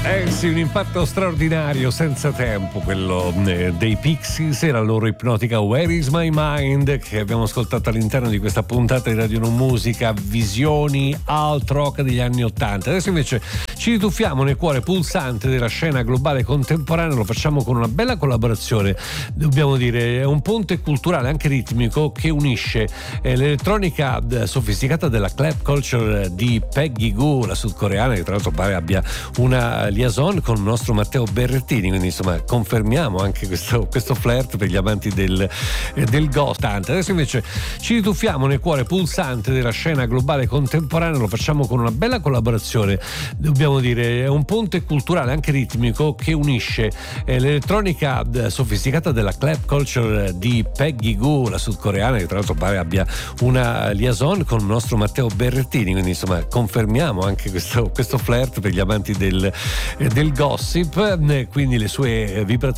Sì, un impatto straordinario, senza tempo, quello dei Pixies e la loro ipnotica Where is my mind, che abbiamo ascoltato all'interno di questa puntata di Radio Non Musica, visioni alt rock degli anni '80. Adesso invece ci rituffiamo nel cuore pulsante della scena globale contemporanea, lo facciamo con una bella collaborazione, dobbiamo dire, è un ponte culturale anche ritmico che unisce l'elettronica sofisticata della clap culture di Peggy Gou, la sudcoreana, che tra l'altro pare abbia una liaison con il nostro Matteo Berrettini, quindi insomma confermiamo anche questo flirt per gli amanti del ghost. Adesso invece ci rituffiamo nel cuore pulsante della scena globale contemporanea, lo facciamo con una bella collaborazione, dobbiamo dire, è un ponte culturale anche ritmico che unisce l'elettronica sofisticata della clap culture di Peggy Gou, la sudcoreana, che tra l'altro pare abbia una liaison con il nostro Matteo Berrettini, quindi insomma confermiamo anche questo flirt per gli amanti del gossip, quindi le sue vibrazioni